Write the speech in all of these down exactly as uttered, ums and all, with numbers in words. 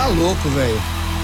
Tá louco, velho.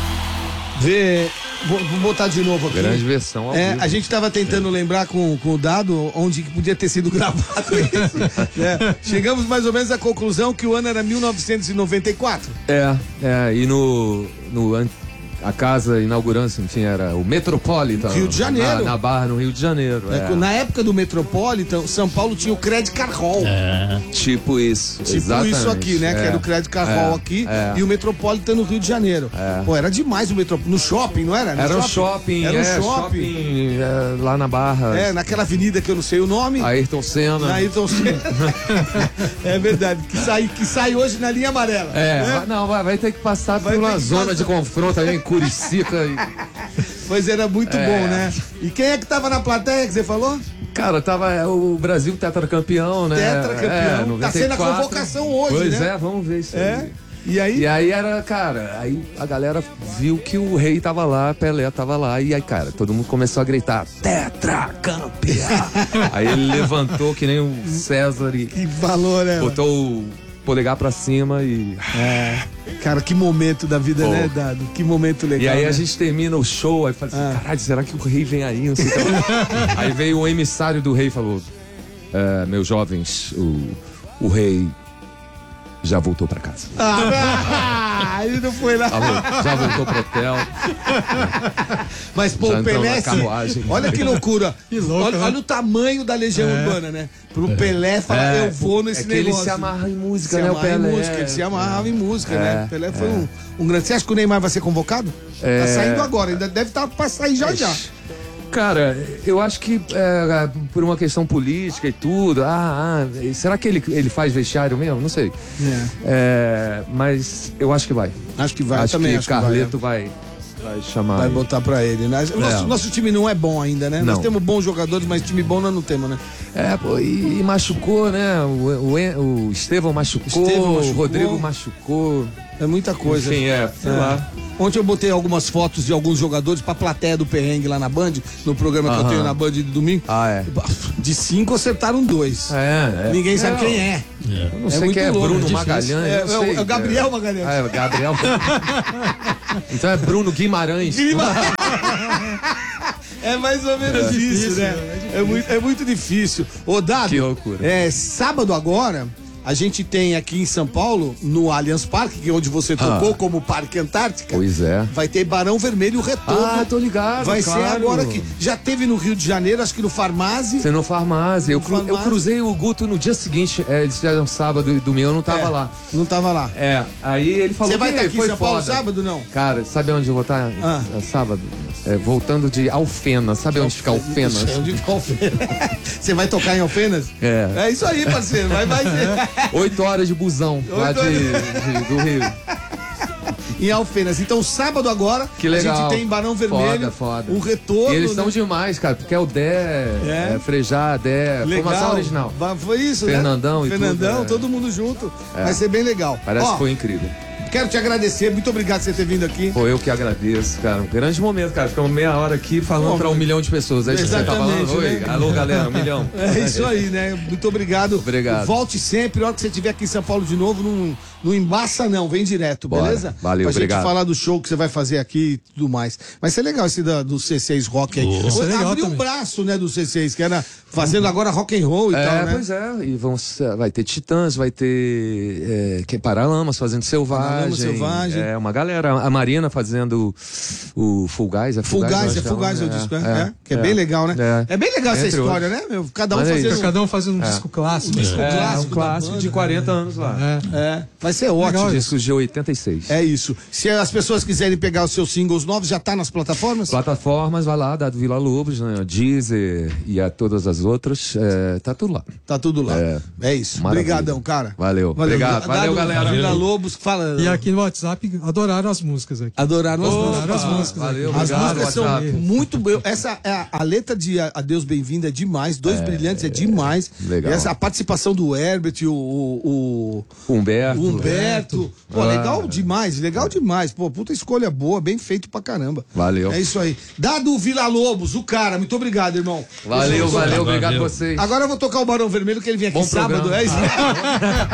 Vê. Vou, vou botar de novo aqui. Grande versão ao é, vivo. A gente tava tentando é. lembrar com, com o Dado onde podia ter sido gravado isso. né? Chegamos mais ou menos à conclusão que o ano era mil novecentos e noventa e quatro. É, é, e no, no a casa inaugurando, enfim, era o Metropolitan. Rio de Janeiro. Na, na Barra, no Rio de Janeiro. É. É. Na época do Metropolitan, São Paulo tinha o Credit Card Hall. É. Tipo isso. Tipo exatamente. isso aqui, né? É. Que era o Credit Card Hall aqui é. e o Metropolitan no Rio de Janeiro. É. Pô, era demais o Metropolitan. No shopping, não era? No era shopping? um shopping. Era um é, shopping. shopping é, lá na Barra. É, naquela avenida que eu não sei o nome. Ayrton Senna. Ayrton Senna. É verdade. Que sai, que sai hoje na linha amarela. É, né? Não, vai, vai ter que passar vai por uma zona passar. de confronto aí em Curicica. Pois era muito é. bom, né? E quem é que tava na plateia que você falou? Cara, tava o Brasil tetracampeão, né? Tetracampeão. É, tá sendo a convocação hoje, pois né? Pois é, vamos ver isso é. aí. E aí? E aí era, cara, aí a galera viu que o rei tava lá, Pelé tava lá, e aí, cara, todo mundo começou a gritar, tetracampeão! Aí ele levantou que nem o César e... Que valor, né? Botou o polegar pra cima e... É... Cara, que momento da vida, oh. né, Dado? Que momento legal. E aí né? a gente termina o show, aí fala assim, ah. caralho, será que o rei vem aí? Não sei o que. Aí veio o emissário do rei e falou, é, meus jovens, o, o rei já voltou pra casa. Ah, ele não foi lá. Já voltou pro hotel. Mas, pô, o Pelé, olha que loucura. Que louco, olha, né? olha o tamanho da Legião é. Urbana, né? Pro é. Pelé falar, é. eu vou nesse é que negócio. Ele se amarra em música, se né, o Pelé? Em música, ele se amarrava em música, é. né? O Pelé foi é. um, um grande... Você acha que o Neymar vai ser convocado? É. Tá saindo agora, ainda deve estar pra sair já já. Cara, eu acho que é, por uma questão política e tudo, ah, ah, será que ele, ele faz vestiário mesmo? Não sei. É. É, mas eu acho que vai. Acho que vai, acho também que acho Carleto que vai, vai, vai chamar. Vai ele. botar pra ele, né? O nosso, é. nosso time não é bom ainda, né? Não. Nós temos bons jogadores, mas time bom nós não temos, né? É, pô, e, e machucou, né? O, o, o Estevão machucou, Estevão machucou, o Rodrigo machucou. É muita coisa. Enfim, é, sei é. lá. Ontem eu botei algumas fotos de alguns jogadores pra plateia do perrengue lá na Band, no programa que uh-huh. eu tenho na Band de domingo. Ah, é. De cinco acertaram dois. É, é. Ninguém sabe é, quem é. é. Eu não sei quem é, louco, Bruno é Magalhães. É, é, é o Gabriel Magalhães. Ah, é o Gabriel. Então é Bruno Guimarães. Guimarães. É mais ou menos é. isso, difícil, né? É, é, muito, é muito difícil. Ô, Dado, que loucura. É, sábado agora, a gente tem aqui em São Paulo, no Allianz Parque, que é onde você tocou ah. como Parque Antártica. Pois é. Vai ter Barão Vermelho Retorno. Ah, tô ligado, Vai claro. ser agora aqui. Já teve no Rio de Janeiro, acho que no Farmase. Você no Farmase. Eu, cru, Farmase. eu cruzei o Guto no dia seguinte, é, eles fizeram sábado e domingo, eu não tava é, lá. Não tava lá. É, aí ele falou Você vai que estar aqui foi em São Paulo foda. sábado, não? Cara, sabe onde eu vou estar? Ah. Sábado. É, voltando de Alfenas. Sabe onde fica Alfenas? Sei onde fica Alfenas. Você vai tocar em Alfenas? É. É isso aí, parceiro. Vai, vai ser. Oito horas de busão lá de, de, do Rio. Em Alfenas. Então, sábado agora, que legal. a gente tem Barão Vermelho. Foda, foda. Um retorno. E eles são né? demais, cara, porque é o Dé, é. é Frejá, Dé, formação original. Foi isso, Fernandão né? e Fernandão, tudo, é. todo mundo junto. É. Vai ser bem legal. Parece Ó, que foi incrível. Quero te agradecer, muito obrigado por você ter vindo aqui. Pô, eu que agradeço, cara. Um grande momento, cara. Ficamos meia hora aqui falando para um milhão de pessoas. É isso que você tá falando? Oi, né? Alô, galera, um milhão. É isso aí, né? Muito obrigado. Obrigado. Volte sempre, a hora que você estiver aqui em São Paulo de novo, não, não embaça não, vem direto, Bora. Beleza? Valeu, pra obrigado. Pra gente falar do show que você vai fazer aqui e tudo mais. Vai ser legal esse da, do C seis Rock aí. Oh, Você legal abriu o também. braço, né, do C seis, que era fazendo agora rock and roll e é, tal, né? Pois é, e vão, vai ter Titãs, vai ter é, que Paralamas fazendo Selvagem. Paralamas, Selvagem. É, uma galera. A Marina fazendo o Full Guys. É Full Guys, é Full Guys, eu disse, é, que é bem legal, né? É, bem legal essa história, né? Meu? Cada um Mas é fazendo... isso. Cada um fazendo um É. disco clássico. Um disco né? clássico É, um clássico da de banda, quarenta anos lá. É. É, vai ser ótimo. Discos de oitenta e seis. É isso. Se as pessoas quiserem pegar os seus singles novos, já tá nas plataformas? Plataformas, vai lá, da Vila Lobos, né? Deezer e a todas as outras, é, tá tudo lá. Tá tudo lá. É, é isso. Maravilha. Obrigadão, cara. Valeu. Valeu. Obrigado. Valeu, galera. Vila Lobos, fala. E aqui no WhatsApp adoraram as músicas aqui. Adoraram as Opa, músicas. as músicas. Valeu, As obrigado, músicas são WhatsApp. muito boas. Essa é a, a letra de Adeus Bem-vindo é demais. Dois É, Brilhantes é demais. legal. Essa, a participação do Herbert e o, o, o Humberto. o Humberto. Pô, Ah. legal demais, legal demais. Pô, puta escolha boa, bem feito pra caramba. Valeu. É isso aí. Dado Vila Lobos, o cara. Muito obrigado, irmão. Valeu, Deixa eu- valeu, obrigado Valeu. vocês. Agora eu vou tocar o Barão Vermelho, que ele vem aqui Bom sábado. programa. É isso.